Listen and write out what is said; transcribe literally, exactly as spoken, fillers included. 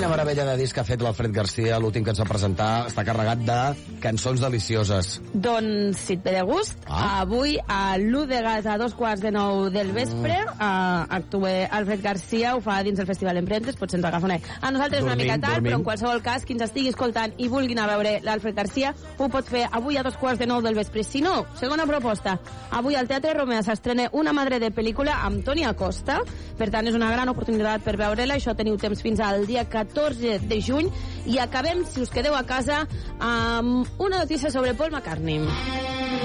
Quina meravella de disc que ha fet l'Alfred Garcia, l'últim que ens va presentar, està carregat de cançons delicioses. Doncs, si et ve de gust, ah. avui a l'u de gas a dos quarts de nou del vespre mm. uh, actua Alfred Garcia, ho fa dins el Festival Emprentes, potser ens agafa una... A nosaltres dormim, una mica tard, dormim. Però en qualsevol cas, qui ens estigui escoltant i vulgui anar a veure l'Alfred Garcia, ho pot fer avui a dos quarts de nou del vespre. Si no, segona proposta, avui al Teatre Romea s'estrena Una madre de pel·lícula amb Toni Acosta, per tant és una gran oportunitat per veure-la, això teniu temps fins al dia catorze de juny, i acabem, si us quedeu a casa, amb una notícia sobre Paul McCartney.